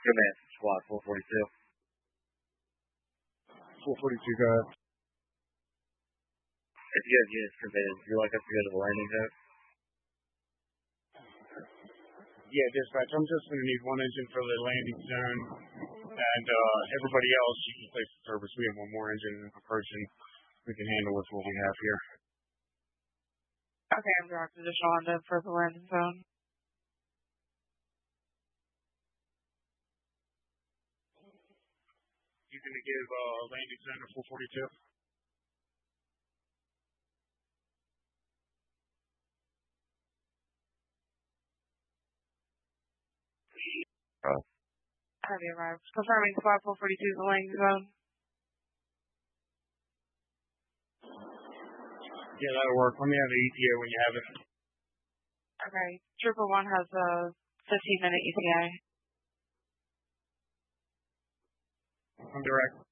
Command Squad 442. 442, go ahead. If you have units committed, would you like us to go to the landing zone? Yeah, dispatch. I'm just going to need one engine for the landing zone, and everybody else, you can place the service. We have one more engine approaching. We can handle with what we have here. Okay, I'm direct additional on for the landing zone. You going to give landing zone to 442? Have you arrived? Confirming squad 442 is the landing zone. Yeah, that'll work. Let me have the ETA when you have it. Okay. Trooper 1 has a 15-minute ETA. I'm direct.